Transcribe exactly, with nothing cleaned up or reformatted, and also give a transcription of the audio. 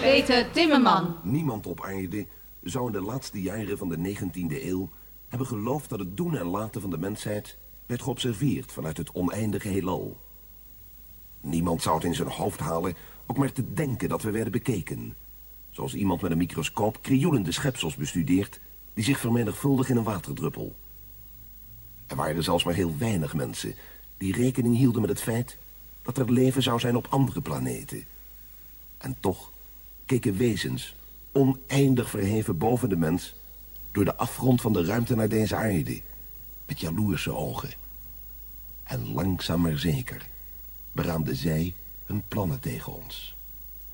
Peter Timmerman. Niemand op aarde zou in de laatste jaren van de negentiende eeuw hebben geloofd dat het doen en laten van de mensheid werd geobserveerd vanuit het oneindige heelal. Niemand zou het in zijn hoofd halen ook maar te denken dat we werden bekeken. Zoals iemand met een microscoop krioelende schepsels bestudeert die zich vermenigvuldigen in een waterdruppel. Er waren zelfs maar heel weinig mensen die rekening hielden met het feit dat er leven zou zijn op andere planeten. En toch keken wezens, oneindig verheven boven de mens, door de afgrond van de ruimte naar deze aarde, met jaloerse ogen. En langzaam maar zeker beraamden zij hun plannen tegen ons.